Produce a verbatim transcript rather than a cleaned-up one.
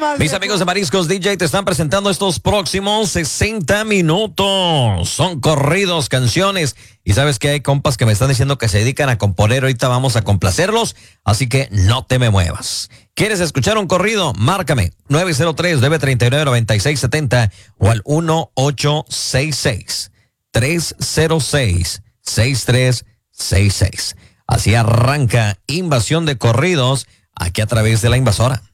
más. Mis amigos de Mariscos D J te están presentando estos próximos sesenta minutos. Son corridos, canciones. Y sabes que hay compas que me están diciendo que se dedican a componer. Ahorita vamos a complacerlos. Así que no te me muevas. ¿Quieres escuchar un corrido? Márcame nueve cero tres, nueve tres nueve, nueve seis siete cero o al uno ocho seis seis, tres cero seis, seis tres seis seis. Así arranca Invasión de Corridos aquí a través de La Invasora.